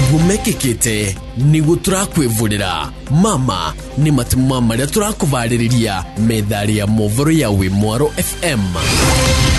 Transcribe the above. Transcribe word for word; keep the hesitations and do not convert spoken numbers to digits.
bumekekete nigo turakwivurira mama ni matumwa maria turakuvaririria methari ya movoro ya Wimwaro F M.